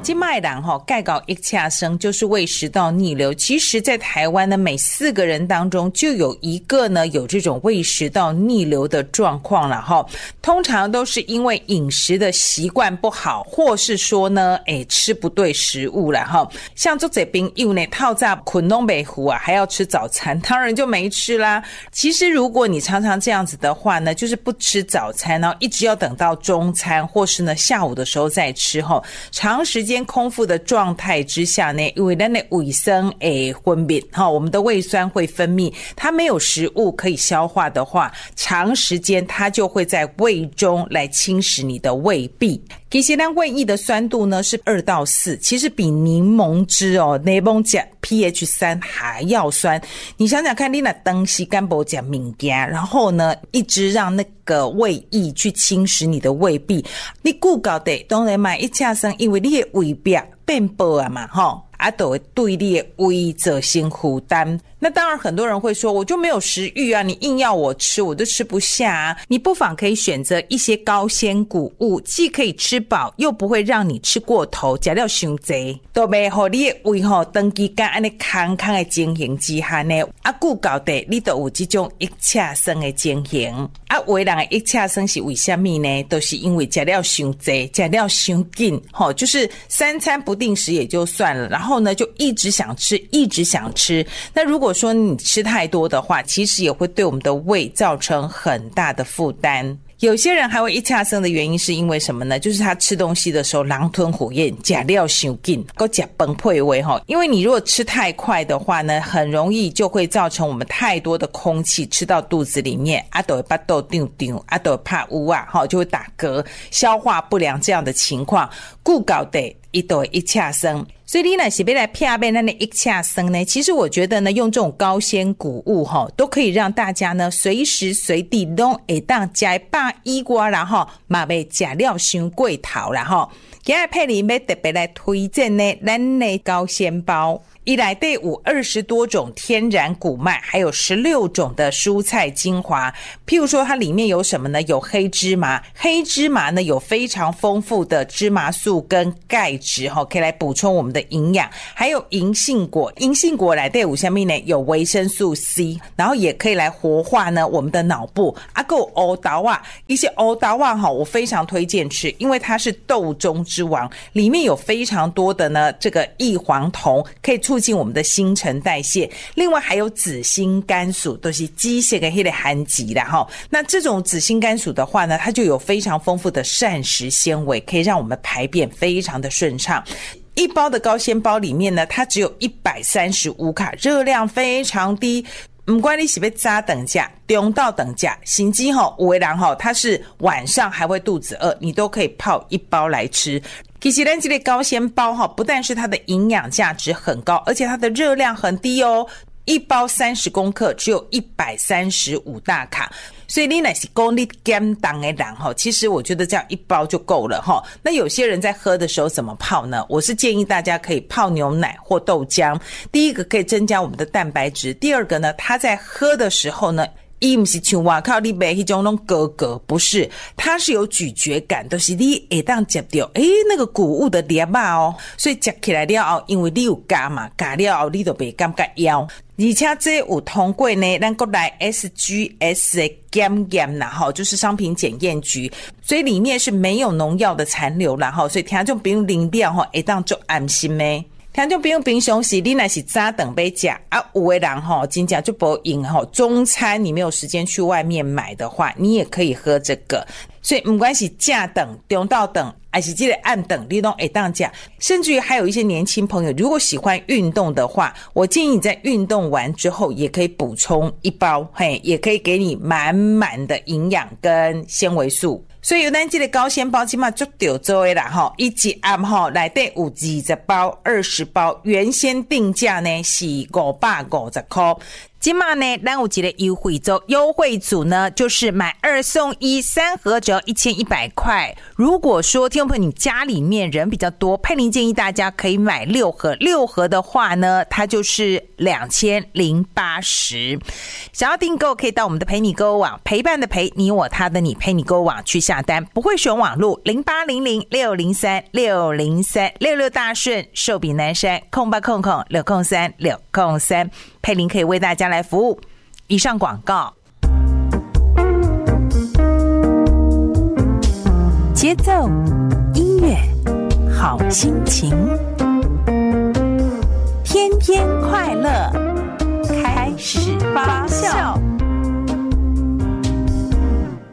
现在的人介搞一恰生就是胃食道逆流，其实在台湾呢，每4个人当中就有1个呢有这种胃食道逆流的状况了哈。通常都是因为饮食的习惯不好，或是说呢吃不对食物了哈。像做这边因为套炸困拢没糊啊，还要吃早餐，当然就没吃啦。其实如果你常常这样子的话呢，就是不吃早餐，然后一直要等到中餐或是呢下午的时候再吃哈。长时间空腹的状态之下呢，因为咱的胃酸分泌我们的胃酸会分泌，它没有食物可以消化的话，长时间它就会在胃中来侵蚀你的胃壁。其实咱胃液的酸度呢是2到4，其实比柠檬汁柠檬汁 pH3 还要酸。你想想看，你那东西干不吃物件，然后呢一直让那个胃液去侵蚀你的胃壁，你顾搞的当然买一恰生，因为你的胃壁变薄啊嘛都会对你的胃造成负担。那当然很多人会说，我就没有食欲啊，你硬要我吃我都吃不下啊。你不妨可以选择一些高纤谷物，既可以吃饱又不会让你吃过头，吃了伤多，都不会让你的胃长期间这样康康的情形之下呢久到的你都有这种一恰生的情形。有的人的一恰生是为什么呢？都是因为吃了伤多，吃了伤紧就是3餐不定时也就算了，然后呢就一直想吃一直想吃。那如果说你吃太多的话，其实也会对我们的胃造成很大的负担。有些人还会一恰生的原因是因为什么呢？就是他吃东西的时候狼吞虎咽，吃了伤紧，还吃崩溃胃因为你如果吃太快的话呢，很容易就会造成我们太多的空气吃到肚子里面，就会巴肚胀胀，就会怕污啊就会打嗝，消化不良这样的情况，久到的它就会一恰生。所以你若是要来避免咱的一恰生呢，其实我觉得呢，用这种高纤谷物都可以让大家呢随时随地都会当吃饱以外啦嘛袂吃了伤过头啦今日佩里要特别来推荐呢咱的高纤包，它里面有20多种天然谷麦，还有16种的蔬菜精华。譬如说它里面有什么呢？有黑芝麻，黑芝麻呢有非常丰富的芝麻素跟钙质可以来补充我们的营养。还有银杏果，银杏果里面有什么呢？有维生素 C， 然后也可以来活化呢我们的脑部。还有黑豆啊，一些黑豆啊我非常推荐吃，因为它是豆中之王，里面有非常多的呢这个异黄酮，可以促进我们的新陈代谢。另外还有紫心甘薯，都是机械的那个含集啦那这种紫心甘薯的话呢，它就有非常丰富的膳食纤维，可以让我们排便非常的顺畅。一包的高纤包里面呢，它只有135卡，热量非常低。不管你是要早顿吃中到顿吃，甚至有的人他是晚上还会肚子饿，你都可以泡1包来吃。其实咱这个高纤包不但是它的营养价值很高，而且它的热量很低一包30公克只有135大卡。所以你若是说你减重的人其实我觉得这样1包就够了那有些人在喝的时候怎么泡呢？我是建议大家可以泡牛奶或豆浆。第一个可以增加我们的蛋白质，第二个呢，它在喝的时候呢，它不是像外口你买那种格格，不是，它是有咀嚼感，都是你会当吃到那个谷物的粒啊所以吃起来了后，因为你有加嘛，加了后你就不感觉枵。而且这有通过呢咱国内 SGS 的检验啦就是商品检验局，所以里面是没有农药的残留啦所以听众朋友啉了会当做安心的。听众朋友平常时你若是早顿要吃有的人真的就不用中餐你没有时间去外面买的话，你也可以喝这个。所以不管是正顿中到顿还是这个暗顿，你都会当吃。甚至于还有一些年轻朋友如果喜欢运动的话，我建议你在运动完之后也可以补充1包，也可以给你满满的营养跟纤维素。所以有咱这个高纤包起码就丢做的啦一集暗里面有20包20包，原先定价呢是550块。现在呢咱有一个优惠组，优惠组呢就是买2送1，3盒只要1100块。如果说听众朋友你家里面人比较多，佩玲建议大家可以买6盒，6盒的话呢它就是2080。想要订购可以到我们的陪你购物网，陪伴的陪，你我他的你，陪你购物网去下单。不会选网路080060360366大顺寿比南山0800603603，佩玲可以为大家来服务。以上广告。节奏，音乐，好心情，天天快乐。